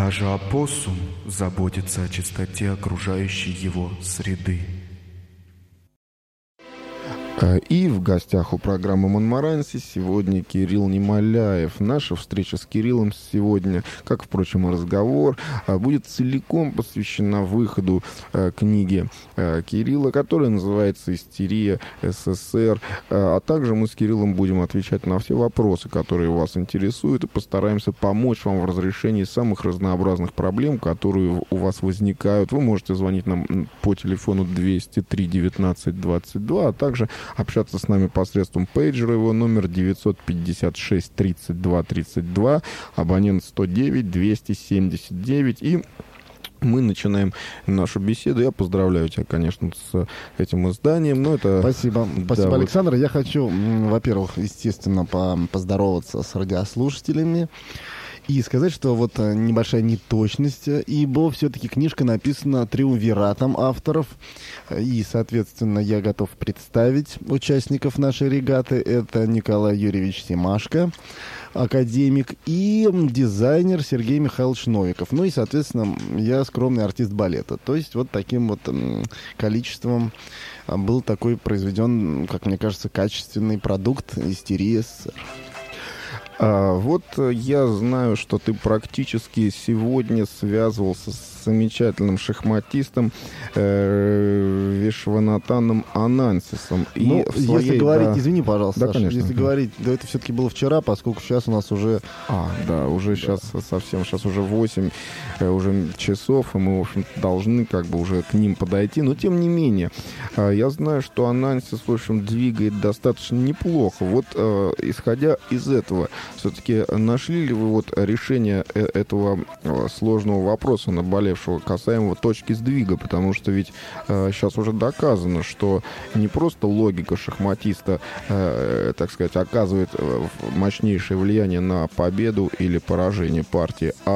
Даже опоссум заботится о чистоте окружающей его среды. И в гостях у программы «Монмаранси» сегодня Кирилл Немоляев. Наша встреча с Кириллом сегодня, как, впрочем, и разговор, будет целиком посвящена выходу книги Кирилла, которая называется «Истерия СССР». А также мы с Кириллом будем отвечать на все вопросы, которые вас интересуют, и постараемся помочь вам в разрешении самых разнообразных проблем, которые у вас возникают. Вы можете звонить нам по телефону 203 19 22, а также общаться с нами посредством пейджера. Его номер 956 32 32, абонент 109 279. И мы начинаем нашу беседу. Я поздравляю тебя, конечно, с этим изданием. Но это... Спасибо. Спасибо, да, Александр. Я хочу, во-первых, естественно, поздороваться с радиослушателями и сказать, что вот небольшая неточность, ибо все-таки книжка написана триумвиратом авторов, и, соответственно, я готов представить участников нашей регаты. Это Николай Юрьевич Семашко, академик, и дизайнер Сергей Михайлович Новиков. Ну и, соответственно, я скромный артист балета. То есть вот таким вот количеством был такой произведен, как мне кажется, качественный продукт «Истерия СССР». Вот я знаю, что ты практически сегодня связывался с замечательным шахматистом Вишванатаном Анансисом. Ну, если говорить, извини, пожалуйста, да, Саша, конечно. если говорить, да, это все-таки было вчера, поскольку сейчас у нас уже... Да, уже сейчас совсем, сейчас уже 8 уже часов, и мы, в общем, должны как бы уже к ним подойти. Но, тем не менее, я знаю, что Анансис, в общем, двигает достаточно неплохо. Вот, исходя из этого, все-таки нашли ли вы вот решение этого сложного вопроса, наболевшего, касаемо точки сдвига? Потому что ведь сейчас уже доказано, что не просто логика шахматиста, так сказать, оказывает мощнейшее влияние на победу или поражение партии,